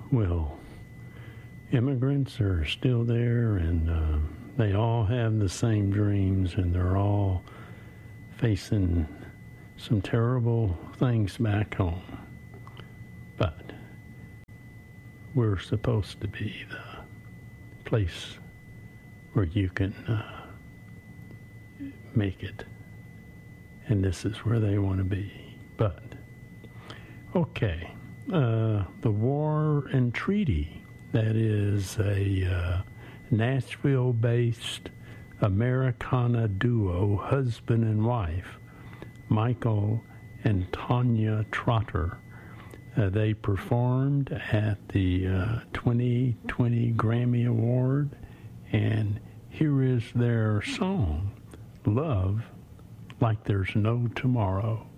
well, immigrants are still there, and they all have the same dreams, and they're all facing some terrible things back home. But we're supposed to be the place where you can make it. And this is where they want to be. But, okay, the War and Treaty, that is a Nashville-based Americana duo, husband and wife, Michael and Tanya Trotter. They performed at the 2020 Grammy Award, and here is their song, Love Like There's No Tomorrow.